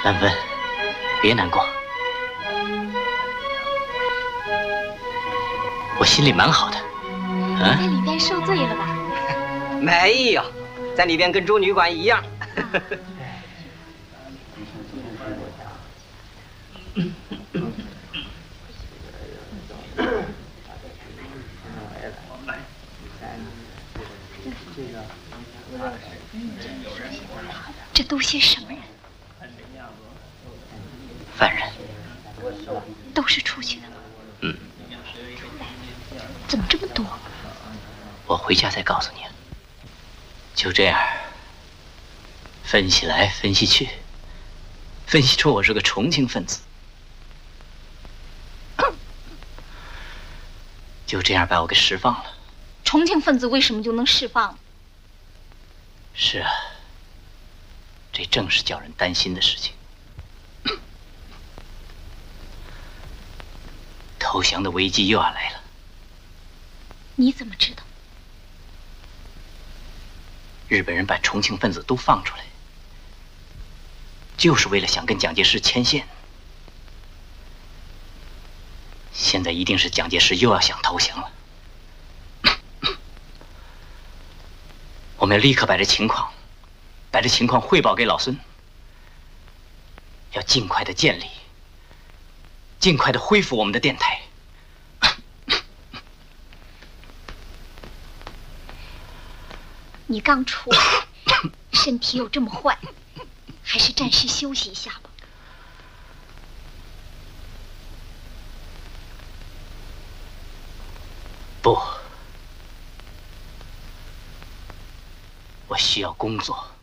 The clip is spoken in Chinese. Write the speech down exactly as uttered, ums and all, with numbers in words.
兰芬，别难过，我心里蛮好的。啊？ 在里边受罪了吧？ 没有，在里边跟住旅馆一样。 这都些什么人？ 犯人。 都是出去的吗？ 嗯。 怎么这么多？ 我回家再告诉你。就这样，分析来分析去，分析出我是个重庆分子。就这样把我给释放了。 重庆分子为什么就能释放？ 是啊，这正是叫人担心的事情。投降的危机又要来了。 你怎么知道？ 日本人把重庆分子都放出来，就是为了想跟蒋介石牵线。现在一定是蒋介石又要想投降了。我们要立刻把这情况，把这情况汇报给老孙，要尽快的建立，尽快的恢复我们的电台。 你刚出来，身体又这么坏，还是暂时休息一下吧。 不，我需要工作。